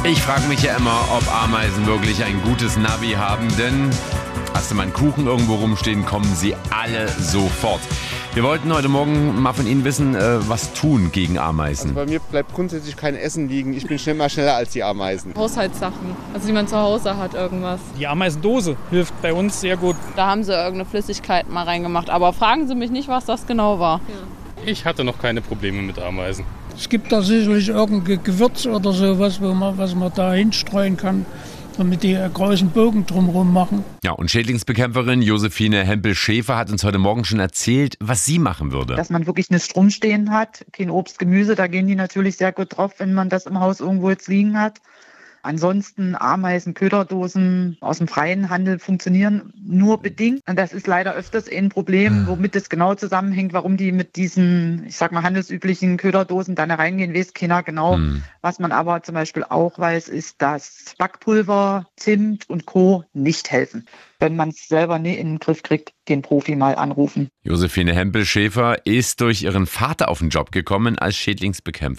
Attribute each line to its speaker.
Speaker 1: Ich frage mich ja immer, ob Ameisen wirklich ein gutes Navi haben, denn hast du mal einen Kuchen irgendwo rumstehen, kommen sie alle sofort. Wir wollten heute Morgen mal von Ihnen wissen, was tun gegen Ameisen.
Speaker 2: Also bei mir bleibt grundsätzlich kein Essen liegen. Ich bin schneller als die Ameisen.
Speaker 3: Haushaltssachen, also die man zu Hause hat, irgendwas.
Speaker 4: Die Ameisendose hilft bei uns sehr gut.
Speaker 5: Da haben sie irgendeine Flüssigkeit mal reingemacht. Aber fragen Sie mich nicht, was das genau war.
Speaker 3: Ja.
Speaker 6: Ich hatte noch keine Probleme mit Ameisen.
Speaker 7: Es gibt da sicherlich irgendein Gewürz oder sowas, was man da hinstreuen kann, damit die großen Bogen drumherum machen.
Speaker 1: Ja, und Schädlingsbekämpferin Josephine Hempel-Schäfer hat uns heute Morgen schon erzählt, was sie machen würde.
Speaker 8: Dass man wirklich nichts rumstehen hat, kein Obst, Gemüse, da gehen die natürlich sehr gut drauf, wenn man das im Haus irgendwo jetzt liegen hat. Ansonsten Ameisen, Köderdosen aus dem freien Handel funktionieren nur bedingt. Und das ist leider öfters ein Problem, womit es genau zusammenhängt, warum die mit diesen, ich sag mal, handelsüblichen Köderdosen dann reingehen, weiß keiner genau. Was man aber zum Beispiel auch weiß, ist, dass Backpulver, Zimt und Co. nicht helfen. Wenn man es selber nicht in den Griff kriegt, den Profi mal anrufen.
Speaker 1: Josephine Hempel-Schäfer ist durch ihren Vater auf den Job gekommen als Schädlingsbekämpfer.